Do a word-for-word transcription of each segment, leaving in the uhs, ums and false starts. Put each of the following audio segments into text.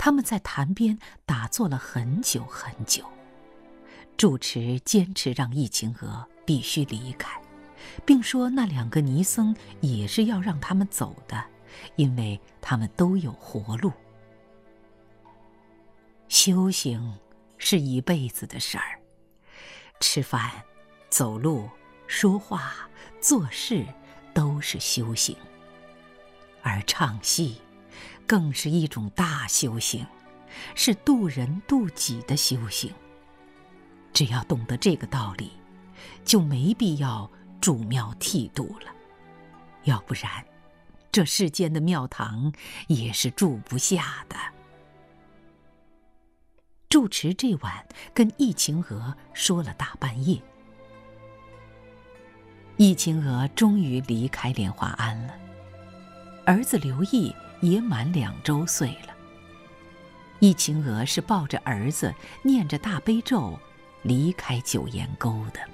他们在潭边打坐了很久很久。住持坚持让易秦娥必须离开，并说那两个尼僧也是要让他们走的，因为他们都有活路。修行是一辈子的事儿，吃饭、走路、说话、做事都是修行，而唱戏更是一种大修行，是渡人渡己的修行。只要懂得这个道理，就没必要筑庙剃度了，要不然这世间的庙堂也是住不下的。住持这晚跟易秦娥说了大半夜，易秦娥终于离开莲花庵了，儿子刘毅也满两周岁了。易秦娥是抱着儿子念着大悲咒离开九岩沟的。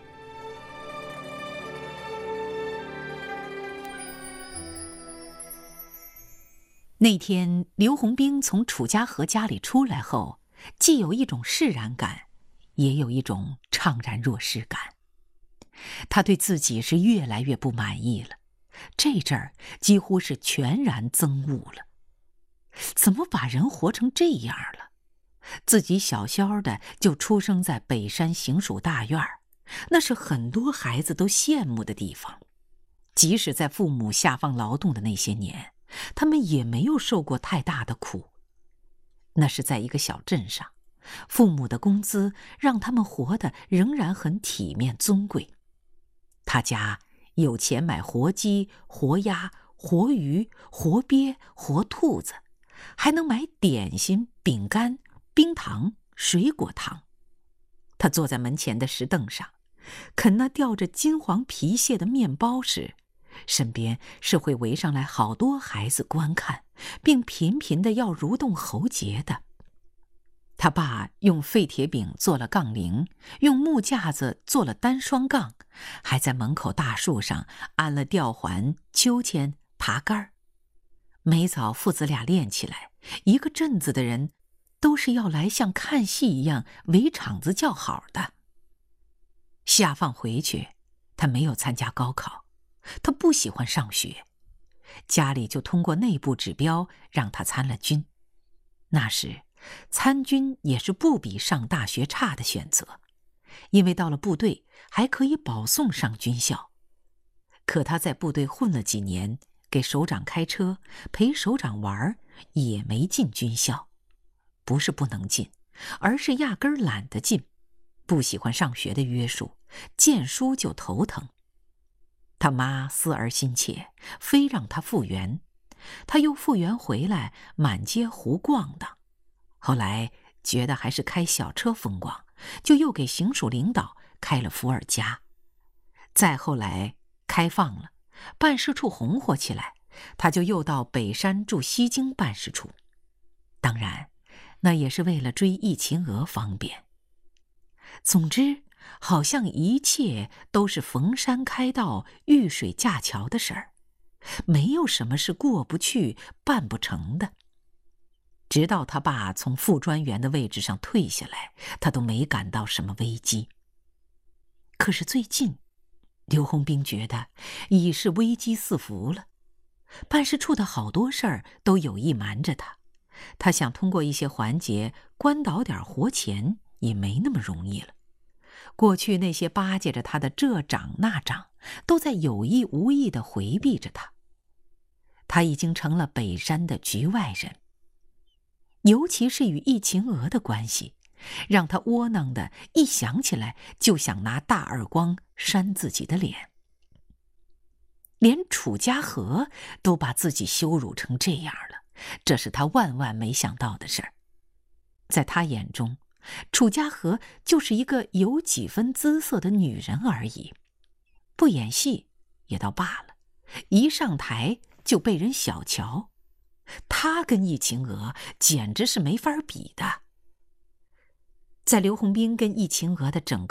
那天刘洪兵从楚家河家里出来后，既有一种释然感，也有一种怅然若失感。他对自己是越来越不满意了，这阵儿几乎是全然憎恶了。怎么把人活成这样了？自己小小的就出生在北山行署大院，那是很多孩子都羡慕的地方。即使在父母下放劳动的那些年，他们也没有受过太大的苦。那是在一个小镇上，父母的工资让他们活得仍然很体面尊贵。他家有钱买活鸡、活鸭、活鱼、活鳖、活兔子，还能买点心、饼干、冰糖、水果糖。他坐在门前的石凳上，啃那吊着金黄皮屑的面包时，身边是会围上来好多孩子观看，并频频地要蠕动喉结的。他爸用废铁饼做了杠铃，用木架子做了单双杠，还在门口大树上安了吊环、秋千、爬杆。每早父子俩练起来，一个镇子的人都是要来像看戏一样围场子叫好的。下放回去，他没有参加高考，他不喜欢上学，家里就通过内部指标让他参了军。那时参军也是不比上大学差的选择，因为到了部队还可以保送上军校。可他在部队混了几年，给首长开车，陪首长玩，也没进军校。不是不能进，而是压根儿懒得进，不喜欢上学的约束，见书就头疼。他妈思儿心切，非让他复员。他又复员回来，满街胡逛荡。后来觉得还是开小车风光，就又给行署领导开了伏尔加。再后来开放了，办事处红火起来，他就又到北山驻西京办事处。当然那也是为了追易秦娥方便。总之好像一切都是逢山开道、遇水架桥的事儿，没有什么是过不去、办不成的。直到他爸从副专员的位置上退下来，他都没感到什么危机。可是最近刘洪兵觉得已是危机四伏了，办事处的好多事儿都有意瞒着他，他想通过一些环节关倒点活钱也没那么容易了。过去那些巴结着他的这长那长，都在有意无意地回避着他。他已经成了北山的局外人，尤其是与易秦娥的关系，让他窝囊的一想起来就想拿大耳光扇自己的脸。连楚家河都把自己羞辱成这样了，这是他万万没想到的事儿。在他眼中，楚家河就是一个有几分姿色的女人而已，不演戏也倒罢了，一上台就被人小瞧。他跟易秦娥简直是没法比的。在刘洪兵跟易秦娥的整个